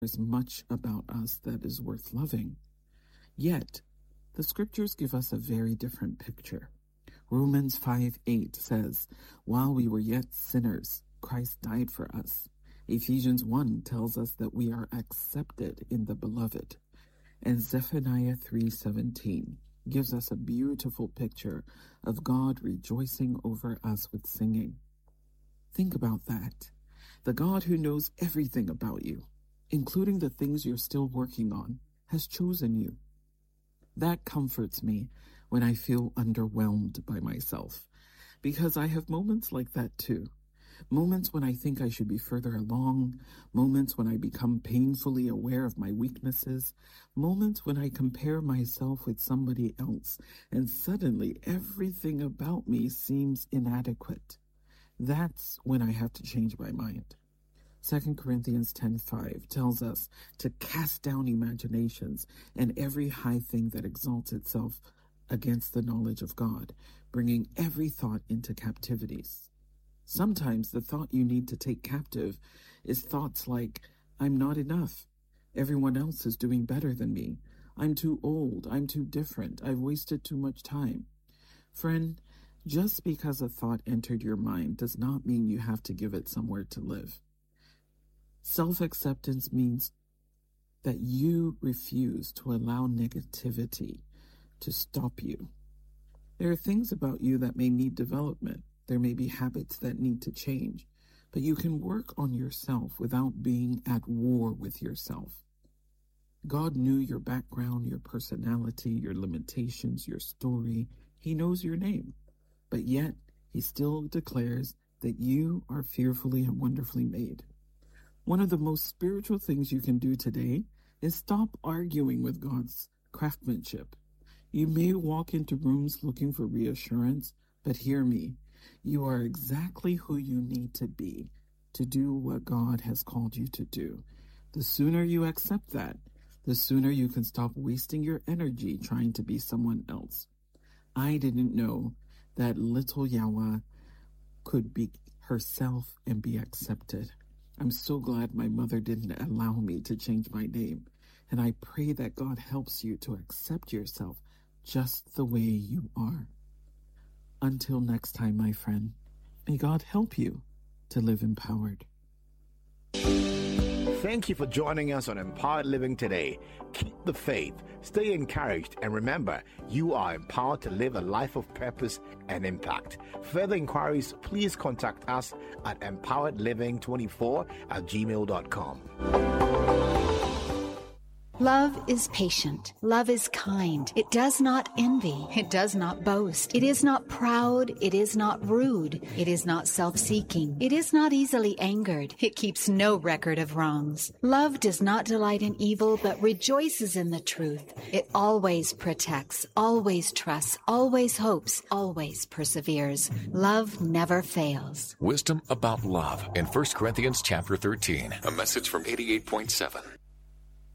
There's much about us that is worth loving. Yet, the scriptures give us a very different picture. Romans 5:8 says, "While we were yet sinners, Christ died for us." Ephesians 1 tells us that we are accepted in the beloved. And Zephaniah 3:17 gives us a beautiful picture of God rejoicing over us with singing. Think about that. The God who knows everything about you, including the things you're still working on, has chosen you. That comforts me when I feel underwhelmed by myself, because I have moments like that too. Moments when I think I should be further along, moments when I become painfully aware of my weaknesses, moments when I compare myself with somebody else, and suddenly everything about me seems inadequate. That's when I have to change my mind. 2 Corinthians 10:5 tells us to cast down imaginations and every high thing that exalts itself against the knowledge of God, bringing every thought into captivities. Sometimes the thought you need to take captive is thoughts like, I'm not enough. Everyone else is doing better than me. I'm too old. I'm too different. I've wasted too much time. Friend, just because a thought entered your mind does not mean you have to give it somewhere to live. Self-acceptance means that you refuse to allow negativity to stop you. There are things about you that may need development. There may be habits that need to change, but you can work on yourself without being at war with yourself. God knew your background, your personality, your limitations, your story. He knows your name, but yet he still declares that you are fearfully and wonderfully made. One of the most spiritual things you can do today is stop arguing with God's craftsmanship. You may walk into rooms looking for reassurance, but hear me. You are exactly who you need to be to do what God has called you to do. The sooner you accept that, the sooner you can stop wasting your energy trying to be someone else. I didn't know that little Yawa could be herself and be accepted. I'm so glad my mother didn't allow me to change my name, and I pray that God helps you to accept yourself just the way you are. Until next time, my friend, may God help you to live empowered. Thank you for joining us on Empowered Living today. Keep the faith, stay encouraged, and remember, you are empowered to live a life of purpose and impact. Further inquiries, please contact us at empoweredliving24@gmail.com. Love is patient. Love is kind. It does not envy. It does not boast. It is not proud. It is not rude. It is not self-seeking. It is not easily angered. It keeps no record of wrongs. Love does not delight in evil, but rejoices in the truth. It always protects, always trusts, always hopes, always perseveres. Love never fails. Wisdom about love in 1 Corinthians chapter 13. A message from 88.7.